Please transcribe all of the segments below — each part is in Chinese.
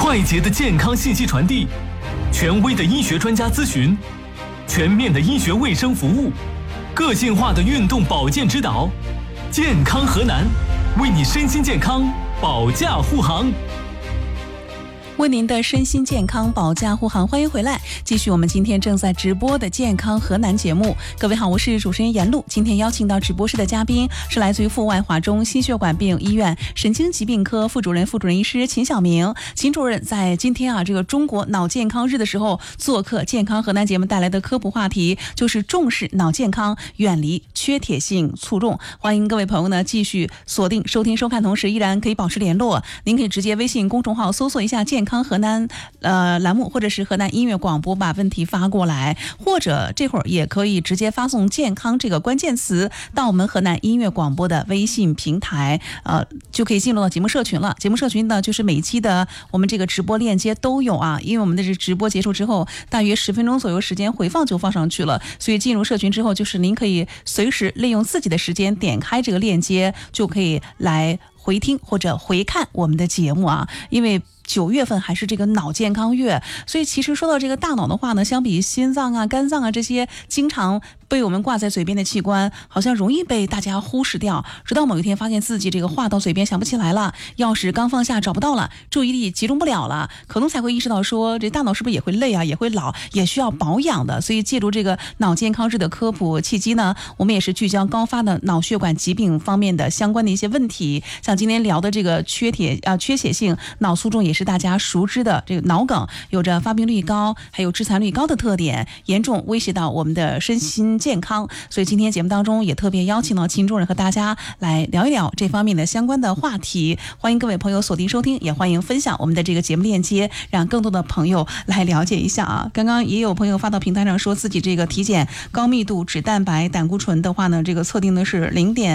快捷的健康信息传递，权威的医学专家咨询，全面的医学卫生服务，个性化的运动保健指导。健康河南，为你身心健康保驾护航。 为您的身心健康保驾护航，欢迎回来，继续我们今天正在直播的健康河南节目。各位好，我是主持人严露。今天邀请到直播室的嘉宾是来自于阜外华中心血管病医院神经疾病科副主任医师秦晓明。秦主任在今天这个中国脑健康日的时候做客健康河南节目，带来的科普话题就是重视脑健康，远离缺铁性卒中。欢迎各位朋友呢继续锁定收听收看，同时依然可以保持联络。您可以直接微信公众号搜索一下健康河南栏目，或者是河南音乐广播，把问题发过来，或者这会儿也可以直接发送健康这个关键词到我们河南音乐广播的微信平台，就可以进入到节目社群了。节目社群呢，就是每一期的我们这个直播链接都有啊，因为我们的这直播结束之后大约10分钟左右时间回放就放上去了，所以进入社群之后，就是您可以随时利用自己的时间点开这个链接，就可以来回听或者回看我们的节目啊。因为9月份还是这个脑健康月，所以其实说到这个大脑的话呢，相比心脏啊、肝脏啊这些经常被我们挂在嘴边的器官，好像容易被大家忽视掉。直到某一天发现自己这个话到嘴边想不起来了，钥匙刚放下找不到了，注意力集中不了了，可能才会意识到说这大脑是不是也会累啊，也会老，也需要保养的。所以借助这个脑健康日的科普契机呢，我们也是聚焦高发的脑血管疾病方面的相关的一些问题。像今天聊的这个缺血性脑卒中，也是大家熟知的这个脑梗，有着发病率高还有致残率高的特点，严重威胁到我们的身心健康。所以今天节目当中也特别邀请到秦主任和大家来聊一聊这方面的相关的话题。欢迎各位朋友锁定收听，也欢迎分享我们的这个节目链接，让更多的朋友来了解一下啊。刚刚也有朋友发到平台上说自己这个体检高密度脂蛋白胆固醇的话呢，这个测定的是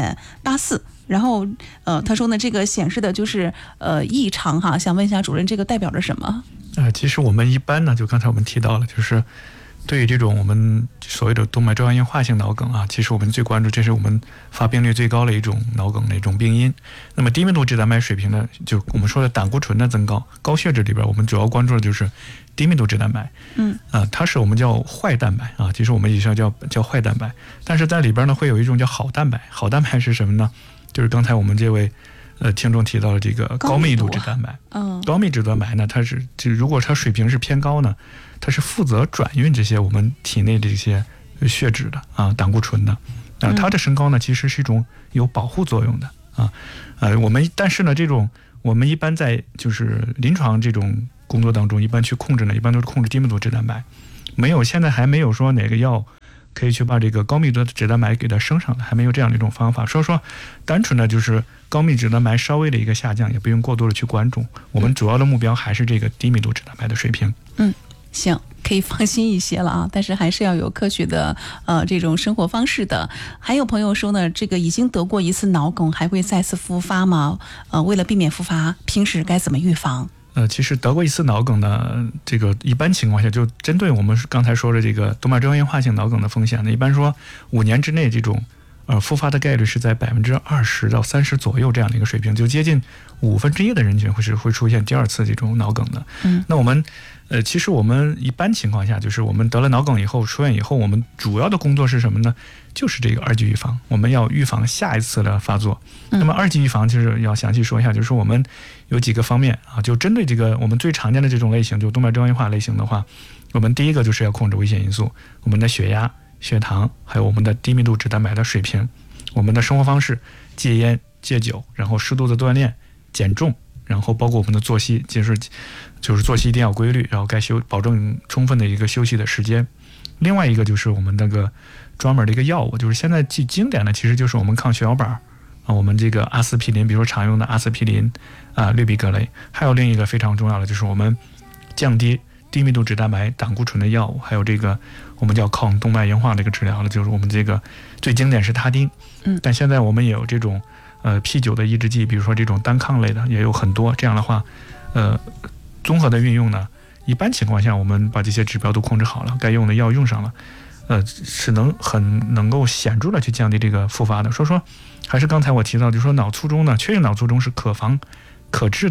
0.84，然后他说呢这个显示的就是异常哈，想问一下主任，这个代表着什么？ 其实我们一般呢，就刚才我们提到了，就是对于这种我们所谓的动脉粥样硬化性脑梗啊，其实我们最关注，这是我们发病率最高的一种脑梗的一种病因。那么低密度脂蛋白水平呢，就我们说的胆固醇的增高，高血脂里边我们主要关注的就是低密度脂蛋白。它是我们叫坏蛋白啊，其实我们以上叫坏蛋白，但是在里边呢会有一种叫好蛋白。好蛋白是什么呢？就是刚才我们这位听众提到的这个高密度脂蛋白。高密度脂蛋白呢，它是就如果它水平是偏高呢，它是负责转运这些我们体内的这些血脂的啊，胆固醇的。它的升高呢，其实是一种有保护作用的啊。但是呢，这种我们一般在就是临床这种工作当中，一般去控制呢，一般都是控制低密度脂蛋白，现在还没有说哪个药可以去把这个高密度的脂蛋白给它升上来，还没有这样的一种方法。所以说单纯的就是高密度脂蛋白稍微的一个下降，也不用过多的去关注，我们主要的目标还是这个低密度脂蛋白的水平。 行，可以放心一些了啊，但是还是要有科学的这种生活方式的。还有朋友说呢，这个已经得过一次脑梗还会再次复发吗？为了避免复发，平时该怎么预防？ 其实得过一次脑梗呢，这个一般情况下就针对我们刚才说的这个动脉粥样硬化性脑梗的风险呢，一般说5年之内这种复发的概率是在20%到30%左右这样的一个水平，就接近1/5的人群会出现第二次这种脑梗的。那我们其实我们一般情况下，就是我们得了脑梗以后出院以后，我们主要的工作是什么呢？就是这个2级预防，我们要预防下一次的发作。那么2级预防就是要详细说一下，就是我们有几个方面啊，就针对这个我们最常见的这种类型，就动脉粥样硬化类型的话，我们第一个就是要控制危险因素，我们的血压、血糖，还有我们的低密度脂蛋白的水平，我们的生活方式，戒烟、戒酒，然后适度的锻炼、减重，然后包括我们的作息，就是作息一定要规律，然后保证充分的一个休息的时间。另外一个就是我们那个专门的一个药物，就是现在最经典的其实就是我们抗血小板啊，我们这个阿司匹林，比如说常用的阿司匹林啊、氯吡格雷，还有另一个非常重要的就是我们降低低密度脂蛋白胆固醇的药物，还有这个我们叫抗动脉硬化的一个治疗了，就是我们这个最经典是他汀。但现在我们也有这种P9的抑制剂，比如说这种单抗类的也有很多。这样的话综合的运用呢，一般情况下我们把这些指标都控制好了，该用的药用上了，是很能够显著的去降低这个复发的。说还是刚才我提到，就是说脑卒中呢，确定脑卒中是可防可治的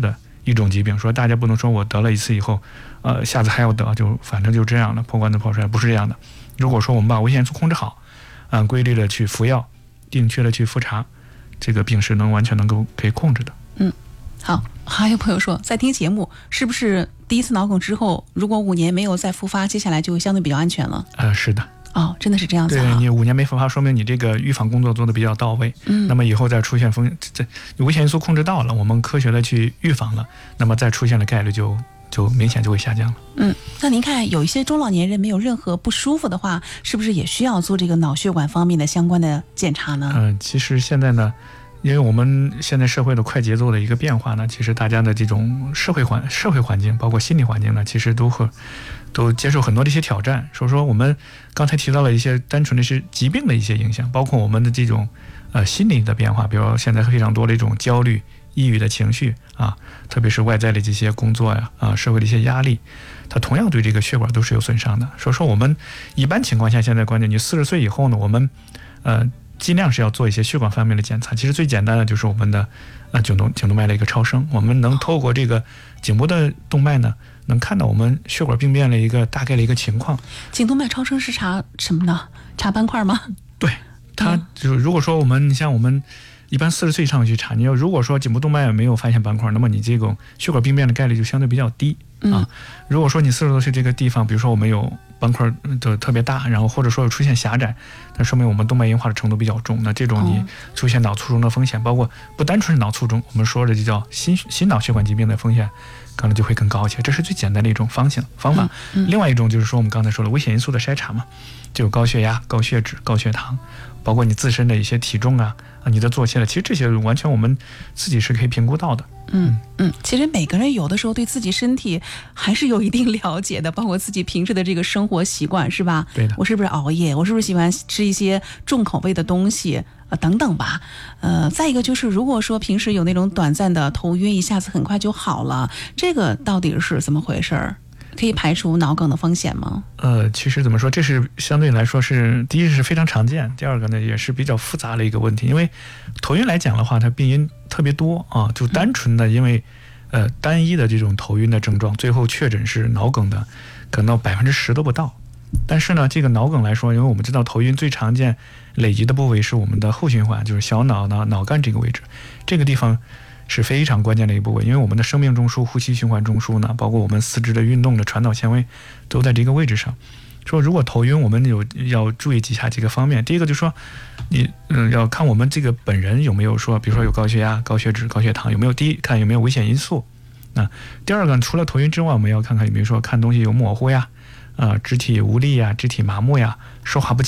一种疾病，说大家不能说我得了一次以后，下次还要得，就反正就这样了，破罐子破摔，不是这样的。如果说我们把危险因素控制好，按规律的去服药，定期的去复查，这个病是完全可以控制的。 好，还有朋友说，在听节目，是不是第一次脑梗之后，如果5年没有再复发，接下来就相对比较安全了？ 是的。 哦，真的是这样子对，你5年没复发，说明你这个预防工作做得比较到位。那么以后再出现危险因素控制到了，我们科学的去预防了，那么再出现的概率就明显就会下降了。 那您看，有一些中老年人没有任何不舒服的话，是不是也需要做这个脑血管方面的相关的检查呢？ 其实现在呢，因为我们现在社会的快节奏的一个变化呢，其实大家的这种社会环境，包括心理环境呢，其实都接受很多的一些挑战。说我们刚才提到了一些单纯的是疾病的一些影响，包括我们的这种心理的变化，比如现在非常多的一种焦虑、抑郁的情绪啊，特别是外在的这些工作呀社会的一些压力，它同样对这个血管都是有损伤的。说我们一般情况下，现在关键你40岁以后呢，我们尽量是要做一些血管方面的检查。其实最简单的就是我们的颈动脉的一个超声，我们能透过这个颈部的动脉呢，能看到我们血管病变的一个大概的一个情况。 颈动脉超声是查什么呢？查斑块吗？ 对，它就如果说你像我们一般40岁以上去查，你要如果说颈部动脉没有发现斑块，那么你这种血管病变的概率就相对比较低啊。如果说你40多岁这个地方，比如说我们有斑块的特别大，然后或者说有出现狭窄，那说明我们动脉硬化的程度比较重，那这种你出现脑卒中的风险，包括不单纯是脑卒中，我们说的就叫心脑血管疾病的风险可能就会更高一些。这是最简单的一种方法。另外一种就是说我们刚才说的危险因素的筛查嘛，就有高血压、高血脂、高血糖，包括你自身的一些体重你的作息了，其实这些完全我们自己是可以评估到的。 其实每个人有的时候对自己身体还是有一定了解的，包括自己平时的这个生活习惯，是吧？ 对的。 我是不是熬夜？我是不是喜欢吃一些重口味的东西等等吧。再一个就是，如果说平时有那种短暂的头晕，一下子很快就好了，这个到底是怎么回事？可以排除脑梗的风险吗？ 其实怎么说，这是相对来说是第一是非常常见，第二个呢也是比较复杂的一个问题。因为头晕来讲的话，它病因特别多啊，就单纯的因为单一的这种头晕的症状，最后确诊是脑梗的，可能到10%都不到。但是呢，这个脑梗来说，因为我们知道头晕最常见累积的部位是我们的后循环，就是小脑呢、脑干这个位置，这个地方是非常关键的一部位，因为我们的生命中枢、呼吸循环中枢呢，包括我们四肢的运动的传导纤维都在这个位置上。说如果头晕，我们要注意以下几个方面。第一个就是说，你要看我们这个本人有没有说，比如说有高血压、高血脂、高血糖，有没有看有没有危险因素。第二个，除了头晕之外，我们要看看有没有说看东西有模糊呀，肢体无力呀、肢体麻木呀、说话不